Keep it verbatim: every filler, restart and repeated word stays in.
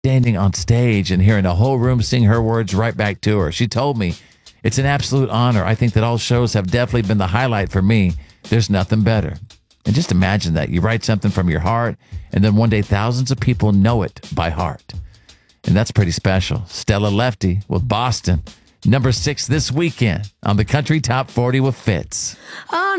standing on stage and hearing the whole room sing her words right back to her. She told me, it's an absolute honor. I think that all shows have definitely been the highlight for me. There's nothing better. And just imagine that. You write something from your heart, and then one day thousands of people know it by heart. And that's pretty special. Stella Lefty with Boston. Number six this weekend on the Country Top forty with Fitz. Oh,